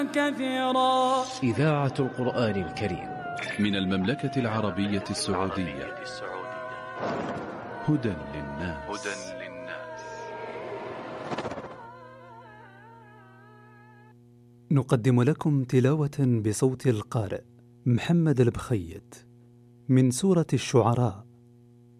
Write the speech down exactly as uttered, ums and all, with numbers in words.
كثيرا. إذاعة القرآن الكريم من المملكة العربية السعودية. هدى للناس. نقدم لكم تلاوة بصوت القارئ محمد البخيت من سورة الشعراء